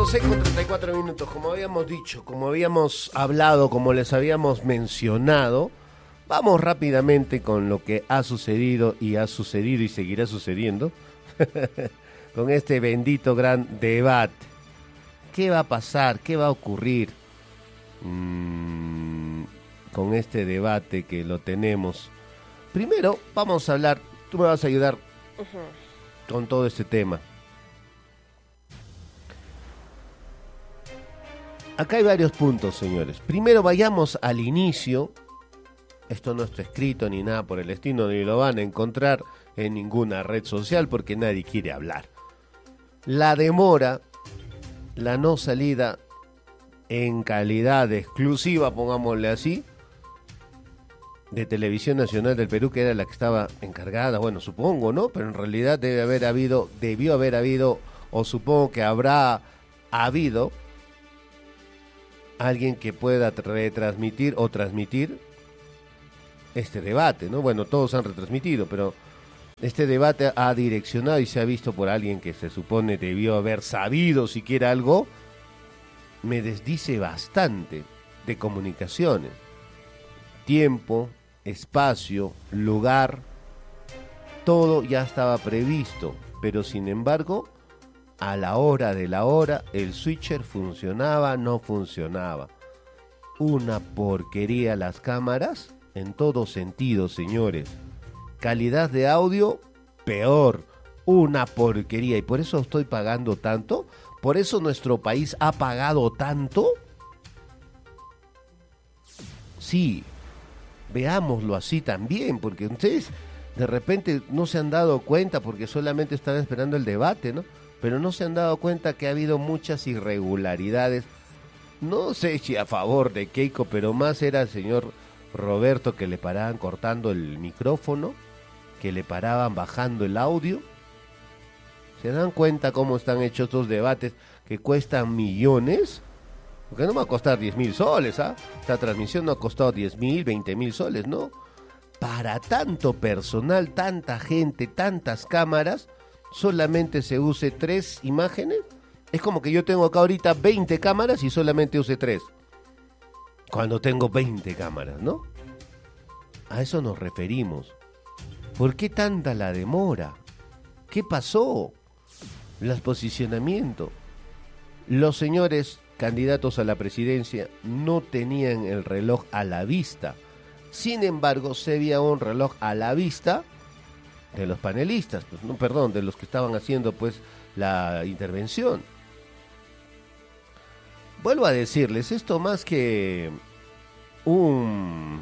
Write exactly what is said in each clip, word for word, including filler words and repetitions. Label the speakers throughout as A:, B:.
A: seis con treinta y cuatro minutos, como habíamos dicho, como habíamos hablado, como les habíamos mencionado, vamos rápidamente con lo que ha sucedido y ha sucedido y seguirá sucediendo con este bendito gran debate. ¿Qué va a pasar? ¿Qué va a ocurrir mm, con este debate que lo tenemos? Primero, vamos a hablar, tú me vas a ayudar uh-huh. con todo este tema. Acá hay varios puntos, señores. Primero vayamos al inicio. Esto no está escrito ni nada por el estilo, ni lo van a encontrar en ninguna red social porque nadie quiere hablar. La demora, la no salida en calidad exclusiva, pongámosle así, de Televisión Nacional del Perú, que era la que estaba encargada, bueno, supongo, ¿no? Pero en realidad debe haber habido, debió haber habido, o supongo que habrá habido alguien que pueda retransmitir o transmitir este debate, ¿no? Bueno, todos han retransmitido, pero este debate ha direccionado y se ha visto por alguien que se supone debió haber sabido siquiera algo. Me desdice bastante de comunicaciones. Tiempo, espacio, lugar, todo ya estaba previsto, pero sin embargo, a la hora de la hora, el switcher funcionaba, no funcionaba. Una porquería las cámaras, en todo sentido, señores. Calidad de audio, peor. Una porquería. Y por eso estoy pagando tanto. Por eso nuestro país ha pagado tanto. Sí, veámoslo así también, porque ustedes de repente no se han dado cuenta, porque solamente están esperando el debate, ¿no? Pero no se han dado cuenta que ha habido muchas irregularidades. No sé si a favor de Keiko, pero más era el señor Roberto, que le paraban cortando el micrófono, que le paraban bajando el audio. ¿Se dan cuenta cómo están hechos estos debates que cuestan millones? Porque no me va a costar diez mil soles, ¿ah? Esta transmisión no ha costado diez mil, veinte mil soles, ¿no? Para tanto personal, tanta gente, tantas cámaras, solamente se use tres imágenes. Es como que yo tengo acá ahorita veinte cámaras y solamente use tres. Cuando tengo veinte cámaras, ¿no? A eso nos referimos. ¿Por qué tanta la demora? ¿Qué pasó? Los posicionamientos. Los señores candidatos a la presidencia no tenían el reloj a la vista. Sin embargo, se veía un reloj a la vista de los panelistas, pues, no, perdón, de los que estaban haciendo pues la intervención. Vuelvo a decirles, esto más que un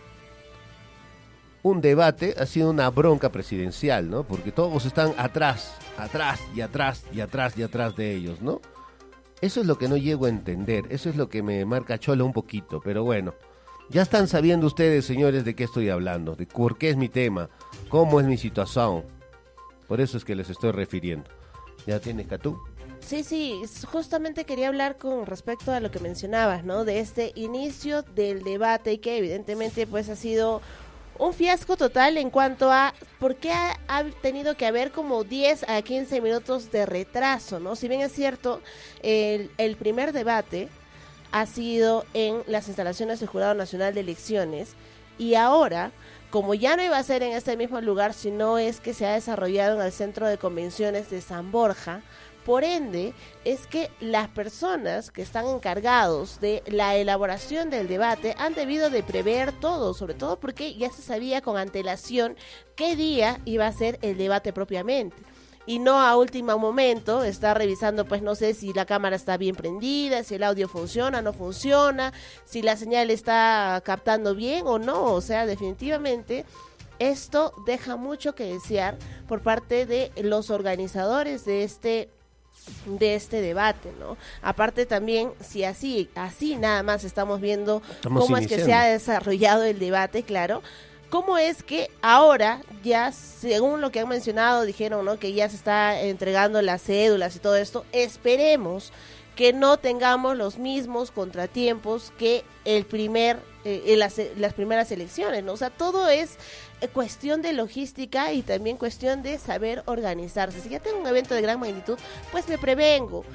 A: un debate ha sido una bronca presidencial, ¿no? Porque todos están atrás, atrás y atrás y atrás y atrás de ellos, ¿no? Eso es lo que no llego a entender, eso es lo que me marca chola un poquito, pero bueno. Ya están sabiendo ustedes, señores, de qué estoy hablando, de por qué es mi tema, cómo es mi situación. Por eso es que les estoy refiriendo. ¿Ya tienes, Catú?
B: Sí, sí, justamente quería hablar con respecto a lo que mencionabas, ¿no? De este inicio del debate y que evidentemente pues ha sido un fiasco total en cuanto a por qué ha, ha tenido que haber como diez a quince minutos de retraso, ¿no? Si bien es cierto, el, el primer debate ha sido en las instalaciones del Jurado Nacional de Elecciones y ahora, como ya no iba a ser en este mismo lugar, sino es que se ha desarrollado en el Centro de Convenciones de San Borja, por ende, es que las personas que están encargados de la elaboración del debate han debido de prever todo, sobre todo porque ya se sabía con antelación qué día iba a ser el debate propiamente. Y no a último momento está revisando, pues no sé si la cámara está bien prendida, si el audio funciona, no funciona, si la señal está captando bien o no. O sea, definitivamente esto deja mucho que desear por parte de los organizadores de este de este debate, ¿no? Aparte también, si así, así nada más estamos viendo estamos cómo iniciando. Es que se ha desarrollado el debate, claro. ¿Cómo es que ahora ya, según lo que han mencionado, dijeron, ¿no?, que ya se está entregando las cédulas y todo esto? Esperemos que no tengamos los mismos contratiempos que el primer, eh, en las, las primeras elecciones, ¿no? O sea, todo es cuestión de logística y también cuestión de saber organizarse. Si ya tengo un evento de gran magnitud, pues me prevengo.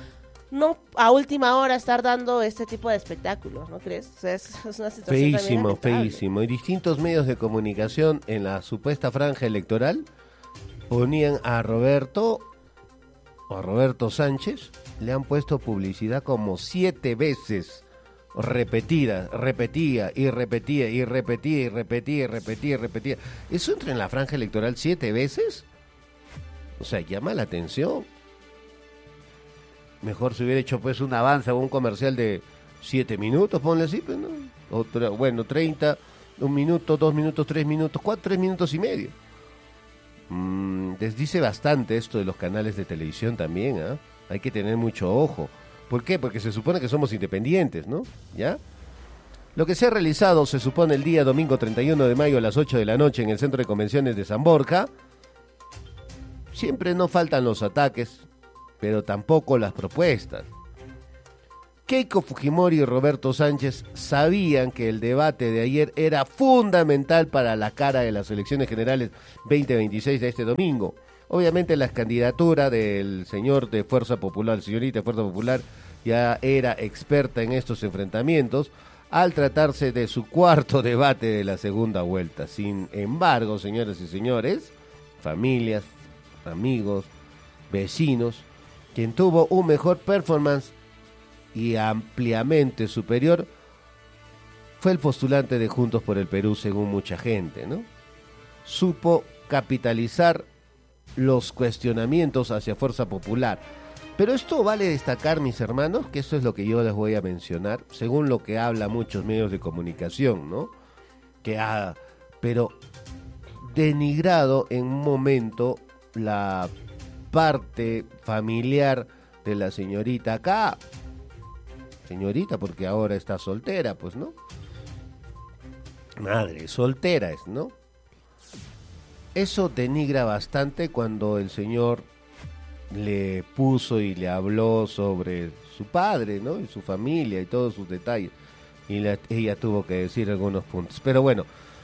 B: no a última hora estar dando este tipo de espectáculos, ¿no crees? O sea, es, es una situación también
A: Feísimo,
B: lamentable.
A: feísimo. Y distintos medios de comunicación en la supuesta franja electoral ponían a Roberto o a Roberto Sánchez, le han puesto publicidad como siete veces repetida, repetía y repetía y repetía y repetía y repetía y repetía. ¿Eso entra en la franja electoral siete veces? O sea, llama la atención. Mejor se hubiera hecho pues un avance o un comercial de siete minutos, ponle así, pues, ¿no? O tre- bueno, treinta, un minuto, dos minutos, tres minutos, cuatro, tres minutos y medio. Mm, les dice bastante esto de los canales de televisión también, ¿ah? Hay que tener mucho ojo. ¿Por qué? Porque se supone que somos independientes, ¿no? ¿Ya? Lo que se ha realizado, se supone, el día domingo treinta y uno de mayo a las ocho de la noche en el Centro de Convenciones de San Borja. Siempre no faltan los ataques, pero tampoco las propuestas. Keiko Fujimori y Roberto Sánchez sabían que el debate de ayer era fundamental para la cara de las elecciones generales veinte veintiséis de este domingo. Obviamente la candidatura del señor de Fuerza Popular, señorita de Fuerza Popular, ya era experta en estos enfrentamientos al tratarse de su cuarto debate de la segunda vuelta. Sin embargo, señoras y señores, familias, amigos, vecinos, quien tuvo un mejor performance y ampliamente superior fue el postulante de Juntos por el Perú, según mucha gente, ¿no? Supo capitalizar los cuestionamientos hacia Fuerza Popular. Pero esto vale destacar, mis hermanos, que esto es lo que yo les voy a mencionar, según lo que habla muchos medios de comunicación, ¿no? Que ha, pero denigrado en un momento la parte familiar de la señorita acá. Señorita, porque ahora está soltera, pues, ¿no? Madre, soltera es, ¿no? Eso denigra bastante cuando el señor le puso y le habló sobre su padre, ¿no? Y su familia y todos sus detalles. Y la, ella tuvo que decir algunos puntos. Pero bueno,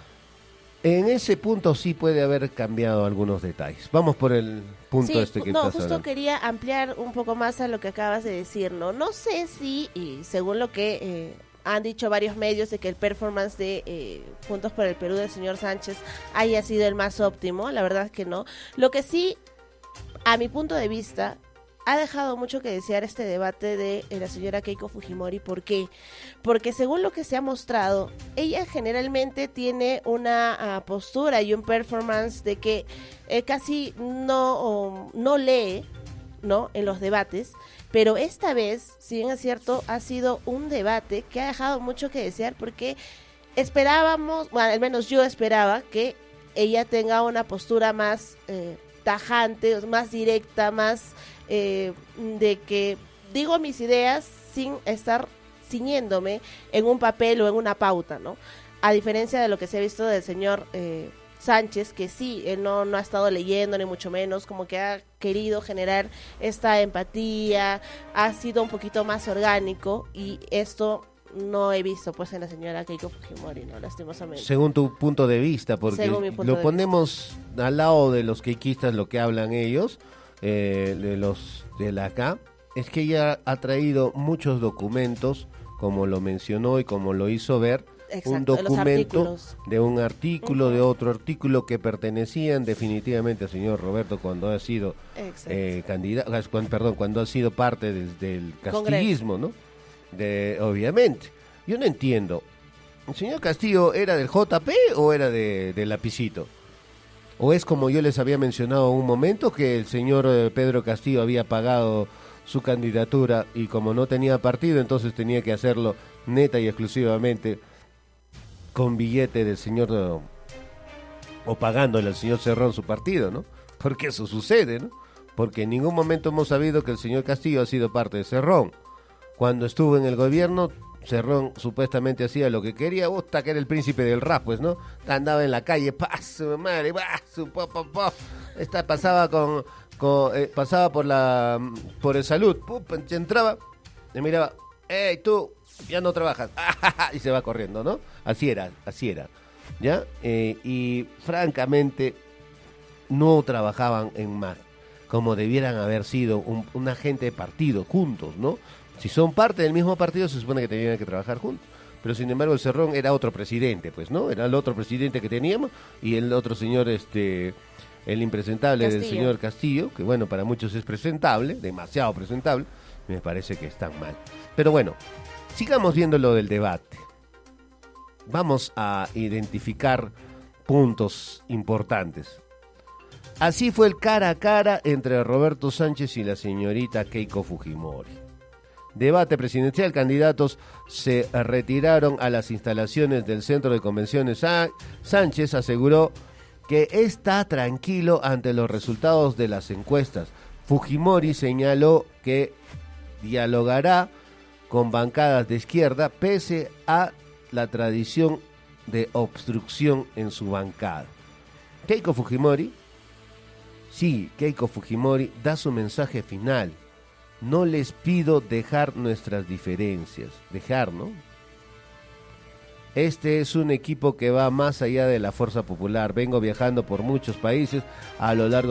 A: en ese punto sí puede haber cambiado algunos detalles. Vamos por el punto
B: sí,
A: este que
B: no,
A: estás
B: justo
A: hablando.
B: quería ampliar un poco más a lo que acabas de decir, ¿no? No sé si, y según lo que eh, han dicho varios medios, de que el performance de eh, Juntos por el Perú del señor Sánchez haya sido el más óptimo, la verdad es que no. Lo que sí, a mi punto de vista, ha dejado mucho que desear este debate de eh, la señora Keiko Fujimori. ¿Por qué? Porque según lo que se ha mostrado, ella generalmente tiene una uh, postura y un performance de que eh, casi no, o, no lee, ¿no?, en los debates, pero esta vez, si bien es cierto, ha sido un debate que ha dejado mucho que desear, porque esperábamos, bueno, al menos yo esperaba que ella tenga una postura más eh, tajante, más directa, más eh, de que digo mis ideas sin estar ciñéndome en un papel o en una pauta, ¿no? A diferencia de lo que se ha visto del señor eh, Sánchez, que sí, él no, no ha estado leyendo ni mucho menos, como que ha querido generar esta empatía, ha sido un poquito más orgánico, y esto no he visto pues en la señora Keiko Fujimori, ¿no?, lastimosamente.
A: Según tu punto de vista, porque
B: punto
A: lo
B: de
A: ponemos vista. Al lado de los keikistas, lo que hablan ellos, eh, de los de la acá, es que ella ha traído muchos documentos, como lo mencionó y como lo hizo ver.
B: Exacto,
A: un
B: de los
A: documento
B: artículos.
A: de un artículo,
B: Uh-huh.
A: de otro artículo, que pertenecían definitivamente al señor Roberto cuando ha sido eh, candidato, perdón, cuando ha sido parte desde el castillismo, ¿no? De, obviamente. Yo no entiendo. ¿El señor Castillo era del J P o era de, de Lapicito? ¿O es como yo les había mencionado un momento, que el señor eh, Pedro Castillo había pagado su candidatura y como no tenía partido, entonces tenía que hacerlo neta y exclusivamente con billete del señor, o, o pagándole al señor Cerrón su partido, ¿no? Porque eso sucede, ¿no? Porque en ningún momento hemos sabido que el señor Castillo ha sido parte de Cerrón. Cuando estuvo en el gobierno, Cerrón supuestamente hacía lo que quería, hasta que era el príncipe del rap, pues, ¿no? Andaba en la calle, pa, su madre, pa, su po, po, po. Esta pasaba con, con eh, pasaba por la por el salud, pum, entraba, y miraba, hey, tú, ya no trabajas, y se va corriendo, ¿no? Así era, así era, ¿ya? Eh, y francamente no trabajaban en más. como debieran haber sido un, una gente de partido, juntos, ¿no? Si son parte del mismo partido, se supone que tenían que trabajar juntos. Pero sin embargo el Cerrón era otro presidente, pues, ¿no? Era el otro presidente que teníamos y el otro señor, este, el impresentable
B: Castillo.
A: del señor Castillo, que bueno, para muchos es presentable, demasiado presentable, me parece que están mal. Pero bueno, sigamos viendo lo del debate. Vamos a identificar puntos importantes. Así fue el cara a cara entre Roberto Sánchez y la señorita Keiko Fujimori. Debate presidencial, candidatos se retiraron a las instalaciones del Centro de Convenciones. Sá- Sánchez aseguró que está tranquilo ante los resultados de las encuestas. Fujimori señaló que dialogará con bancadas de izquierda pese a la tradición de obstrucción en su bancada. Keiko Fujimori, sí, Keiko Fujimori da su mensaje final. No les pido dejar nuestras diferencias. Dejar, ¿no? Este es un equipo que va más allá de la fuerza popular. Vengo viajando por muchos países a lo largo